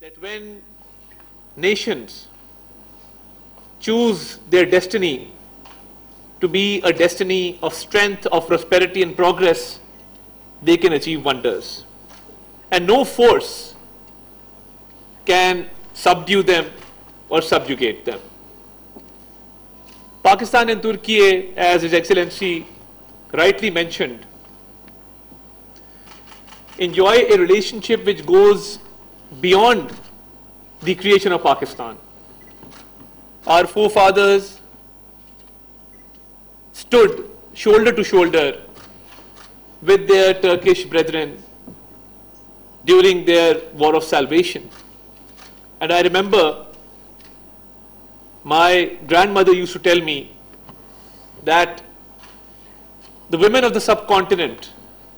that when nations choose their destiny to be a destiny of strength, of prosperity and progress, they can achieve wonders. And no force can subdue them or subjugate them. Pakistan and Turkey, as His Excellency rightly mentioned, enjoy a relationship which goes beyond the creation of Pakistan. Our forefathers stood shoulder to shoulder with their Turkish brethren during their war of salvation. And I remember my grandmother used to tell me that the women of the subcontinent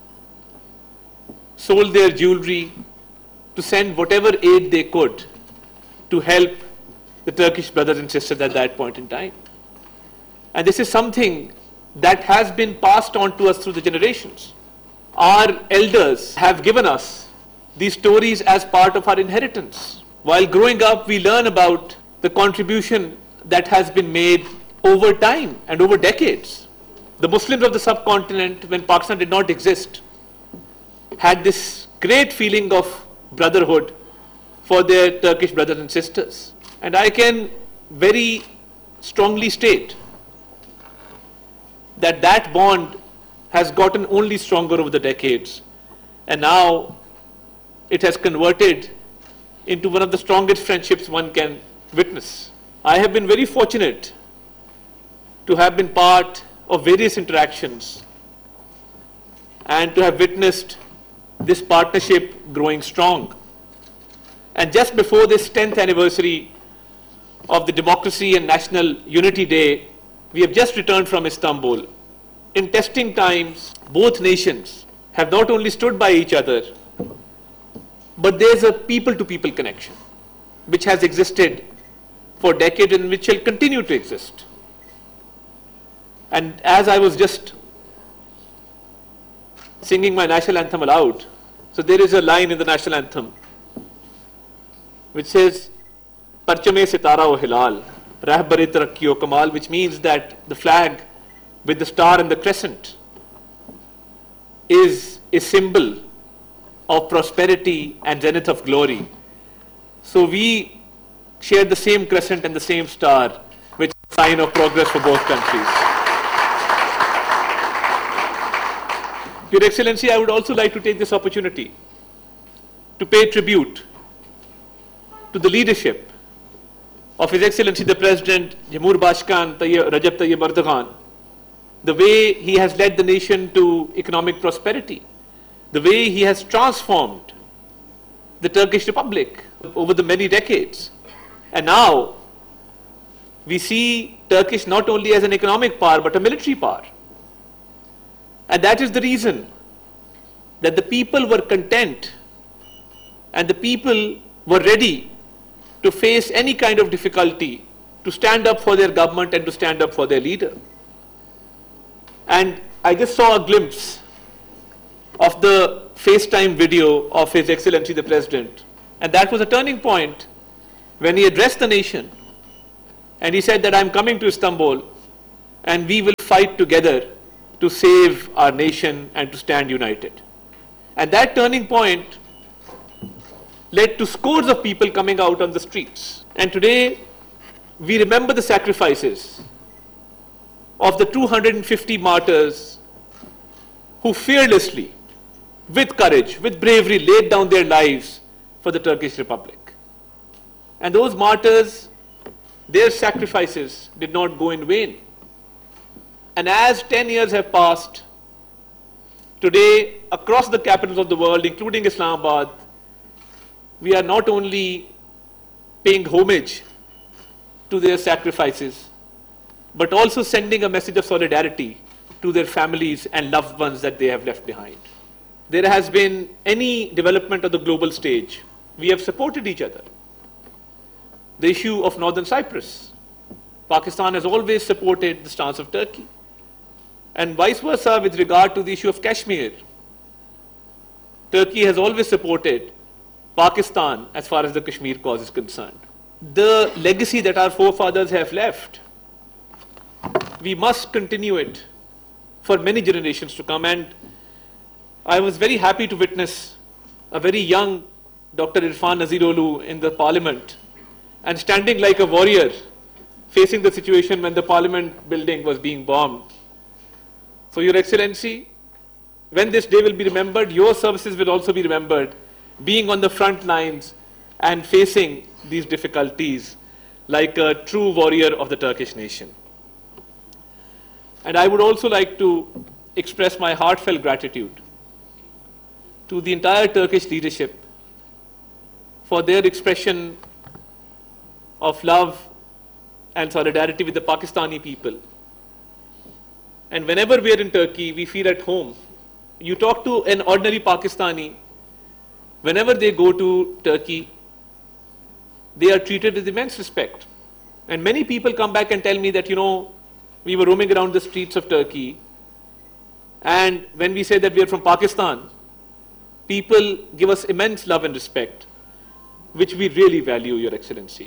sold their jewelry to send whatever aid they could to help the Turkish brothers and sisters at that point in time. And this is something that has been passed on to us through the generations. Our elders have given us these stories as part of our inheritance. While growing up, we learn about the contribution that has been made over time and over decades. The Muslims of the subcontinent, when Pakistan did not exist, had this great feeling of brotherhood for their Turkish brothers and sisters. And I can very strongly state that that bond has gotten only stronger over the decades, and now it has converted into one of the strongest friendships one can witness. I have been very fortunate to have been part of various interactions and to have witnessed this partnership growing strong. And just before this 10th anniversary of the Democracy and National Unity Day, we have just returned from Istanbul. In testing times, both nations have not only stood by each other, but there's a people-to-people connection which has existed for decades and which shall continue to exist. And as I was just singing my national anthem aloud, so there is a line in the national anthem which says, Parchame Sitara o Hilal, Rahbari Tarakki o Kamal, which means that the flag with the star and the crescent is a symbol of prosperity and zenith of glory. So we share the same crescent and the same star, which is a sign of progress for both countries. Your Excellency, I would also like to take this opportunity to pay tribute to the leadership of His Excellency the President Jamhur Bashkan Rajab Tayyip Erdogan, the way he has led the nation to economic prosperity, the way he has transformed the Turkish Republic over the many decades. And now we see Turkish not only as an economic power but a military power. And that is the reason that the people were content and the people were ready to face any kind of difficulty, to stand up for their government and to stand up for their leader. And I just saw a glimpse of the FaceTime video of His Excellency the President. And that was a turning point when he addressed the nation. And he said that I'm coming to Istanbul and we will fight together to save our nation and to stand united. And that turning point led to scores of people coming out on the streets. And today we remember the sacrifices of the 250 martyrs who fearlessly, with courage, with bravery, laid down their lives for the Turkish Republic. And those martyrs, their sacrifices did not go in vain. And as 10 years have passed, today across the capitals of the world, including Islamabad, we are not only paying homage to their sacrifices, but also sending a message of solidarity to their families and loved ones that they have left behind. There has been any development on the global stage, we have supported each other. The issue of Northern Cyprus, Pakistan has always supported the stance of Turkey. And vice versa with regard to the issue of Kashmir. Turkey has always supported Pakistan as far as the Kashmir cause is concerned. The legacy that our forefathers have left, we must continue it for many generations to come. And I was very happy to witness a very young Dr. Irfan Nazirolu in the parliament and standing like a warrior facing the situation when the parliament building was being bombed. So, Your Excellency, when this day will be remembered, your services will also be remembered, being on the front lines and facing these difficulties like a true warrior of the Turkish nation. And I would also like to express my heartfelt gratitude to the entire Turkish leadership for their expression of love and solidarity with the Pakistani people. And whenever we are in Turkey, we feel at home. You talk to an ordinary Pakistani, whenever they go to Turkey, they are treated with immense respect. And many people come back and tell me that, you know, we were roaming around the streets of Turkey, and when we say that we are from Pakistan, people give us immense love and respect, which we really value, Your Excellency.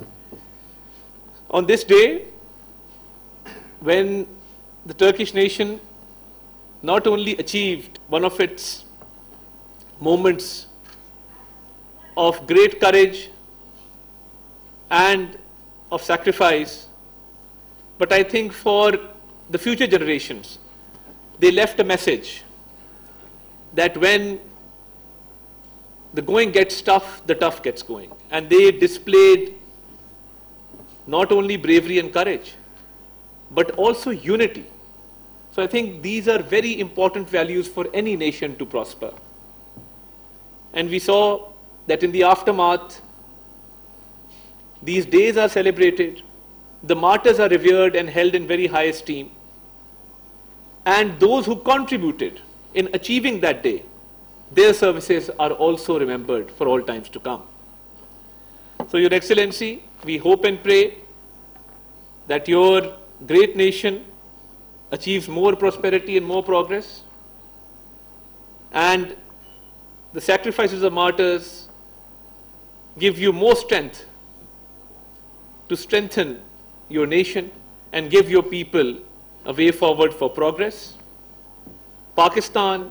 On this day, when the Turkish nation not only achieved one of its moments of great courage and of sacrifice, but I think for the future generations, they left a message that when the going gets tough, the tough gets going. And they displayed not only bravery and courage, but also unity. So I think these are very important values for any nation to prosper. And we saw that in the aftermath, these days are celebrated, the martyrs are revered and held in very high esteem, and those who contributed in achieving that day, their services are also remembered for all times to come. So, Your Excellency, we hope and pray that your great nation achieves more prosperity and more progress, and the sacrifices of martyrs give you more strength to strengthen your nation and give your people a way forward for progress. Pakistan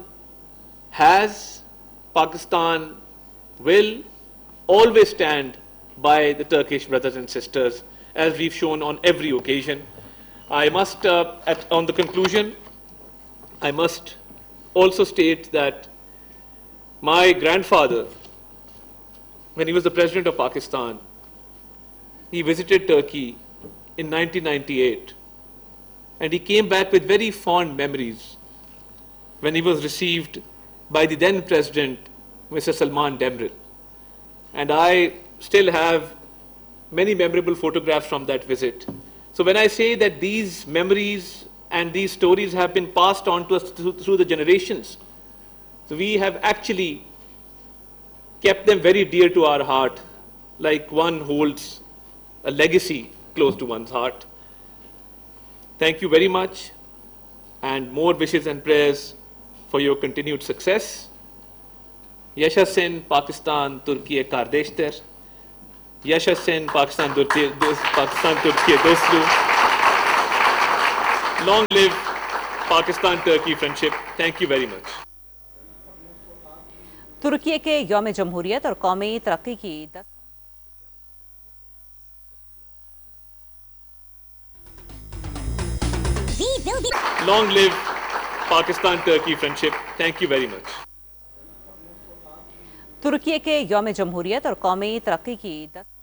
will always stand by the Turkish brothers and sisters, as we've shown on every occasion. I must, on the conclusion, I must also state that my grandfather, when he was the president of Pakistan, he visited Turkey in 1998, and he came back with very fond memories when he was received by the then president, Mr. Salman Demirel. And I still have many memorable photographs from that visit. So when I say that these memories and these stories have been passed on to us through the generations, so we have actually kept them very dear to our heart, like one holds a legacy close to one's heart. Thank you very much, and more wishes and prayers for your continued success. Yaşasın Pakistan, Türkiye kardeştir. Yaşasın Pakistan, Türkiye dostluğu. Long live Pakistan-Turkey friendship. Thank you very much. तुर्की के यौम जमहूरियत और कौमी तरक्की की Long live Pakistan-Turkey friendship. Thank you very much. तुर्की के यौम जमहूरियत और कौमी तरक्की की